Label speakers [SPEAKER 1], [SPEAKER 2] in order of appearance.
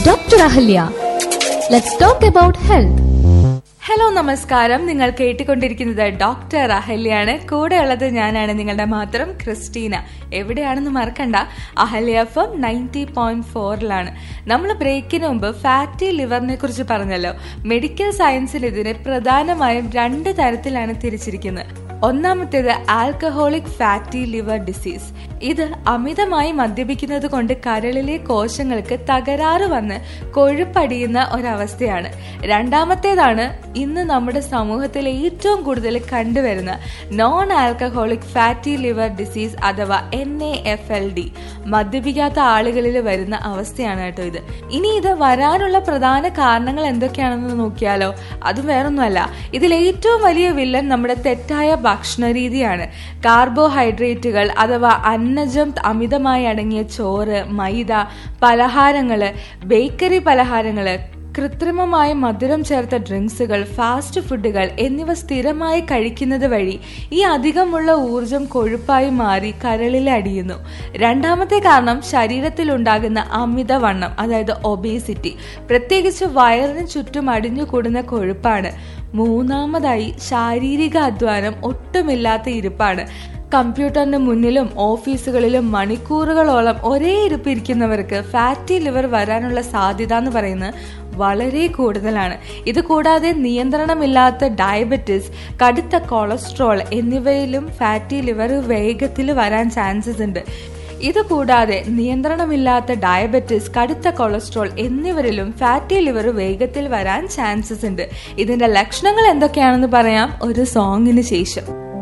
[SPEAKER 1] Dr. Ahalya. Let's talk about health.
[SPEAKER 2] Hello നമസ്കാരം. നിങ്ങൾ കേട്ടുകൊണ്ടിരിക്കുന്നത് ഡോക്ടർ അഹല്യാണ്. കൂടെയുള്ളത് ഞാനാണ് നിങ്ങളുടെ മാത്രം ക്രിസ്റ്റീന. എവിടെയാണെന്ന് മറക്കണ്ട, അഹല്യ FM 90.4 നമ്മൾ ബ്രേക്കിന് മുമ്പ് ഫാറ്റി ലിവറിനെ കുറിച്ച് പറഞ്ഞല്ലോ. മെഡിക്കൽ സയൻസിൽ ഇതിനെ പ്രധാനമായും 2 തരത്തിലാണ് തിരിച്ചിരിക്കുന്നത്. ഒന്നാമത്തേത് ആൽക്കഹോളിക് ഫാറ്റി ലിവർ ഡിസീസ്. ഇത് അമിതമായി മദ്യപിക്കുന്നത് കൊണ്ട് കരളിലെ കോശങ്ങൾക്ക് തകരാറ് വന്ന് കൊഴുപ്പടിയുന്ന ഒരവസ്ഥയാണ്. രണ്ടാമത്തേതാണ് ഇന്ന് നമ്മുടെ സമൂഹത്തിൽ ഏറ്റവും കൂടുതൽ കണ്ടുവരുന്ന non alcoholic fatty liver disease അഥവാ NAFLD. മദ്യപിക്കാത്ത ആളുകളിൽ വരുന്ന അവസ്ഥയാണ് കേട്ടോ ഇത്. ഇനി ഇത് വരാനുള്ള പ്രധാന കാരണങ്ങൾ എന്തൊക്കെയാണെന്ന് നോക്കിയാലോ. അതും വേറൊന്നുമല്ല, ഇതിൽ ഏറ്റവും വലിയ വില്ലൻ നമ്മുടെ തെറ്റായ ഭക്ഷണ രീതിയാണ്. കാർബോഹൈഡ്രേറ്റുകൾ അഥവാ അന്നജം അമിതമായി അടങ്ങിയ ചോറ്, മൈദ, പലഹാരങ്ങള്, ബേക്കറി പലഹാരങ്ങള്, കൃത്രിമമായ മധുരം ചേർത്ത ഡ്രിങ്ക്സുകൾ, ഫാസ്റ്റ് ഫുഡുകൾ എന്നിവ സ്ഥിരമായി കഴിക്കുന്നത് വഴി ഈ അധികമുള്ള ഊർജം കൊഴുപ്പായി മാറി കരളിൽ അടിയുന്നു. രണ്ടാമത്തെ കാരണം ശരീരത്തിലുണ്ടാകുന്ന അമിതവണ്ണം, അതായത് ഒബേസിറ്റി, പ്രത്യേകിച്ച് വയറിന് ചുറ്റും അടിഞ്ഞുകൂടുന്ന കൊഴുപ്പാണ്. മൂന്നാമതായി ശാരീരിക അധ്വാനം ഒട്ടുമില്ലാത്ത ഇരിപ്പാണ്. കമ്പ്യൂട്ടറിന് മുന്നിലും ഓഫീസുകളിലും മണിക്കൂറുകളോളം ഒരേ ഇരിപ്പ് ഇരിക്കുന്നവർക്ക് ഫാറ്റി ലിവർ വരാനുള്ള സാധ്യത എന്ന് പറയുന്നത് വളരെ കൂടുതലാണ്. ഇത് കൂടാതെ നിയന്ത്രണമില്ലാത്ത ഡയബറ്റിസ്, കടുത്ത കൊളസ്ട്രോൾ എന്നിവയിലും ഫാറ്റി ലിവർ വേഗത്തിൽ വരാൻ ചാൻസസ് ഉണ്ട്. ഇത് കൂടാതെ നിയന്ത്രണമില്ലാത്ത ഡയബറ്റിസ്, കടുത്ത കൊളസ്ട്രോൾ എന്നിവരിലും ഫാറ്റി ലിവർ വേഗത്തിൽ വരാൻ ചാൻസസ് ഉണ്ട്. ഇതിന്റെ ലക്ഷണങ്ങൾ എന്തൊക്കെയാണെന്ന് പറയാം ഒരു സോങ്ങിന് ശേഷം.